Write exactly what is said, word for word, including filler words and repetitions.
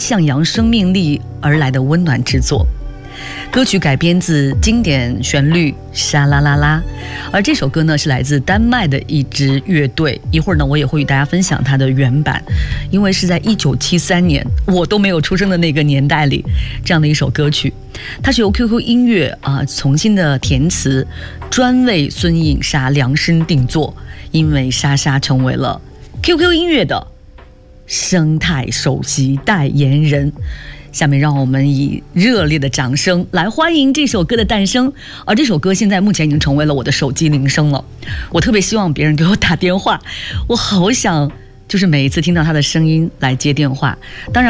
向阳生命力而来的温暖之作。歌曲改编自经典旋律《沙啦啦啦》，而这首歌呢是来自丹麦的一支乐队。一会儿呢，我也会与大家分享它的原版，因为是在一九七三年，我都没有出生的那个年代里，这样的一首歌曲，它是由 Q Q 音乐啊、呃、重新的填词，专为孙颖莎量身定做。因为莎莎成为了 Q Q 音乐的生态首席代言人。下面让我们以热烈的掌声来欢迎这首歌的诞生，而这首歌现在目前已经成为了我的手机铃声了。我特别希望别人给我打电话，我好想就是每一次听到他的声音来接电话。当然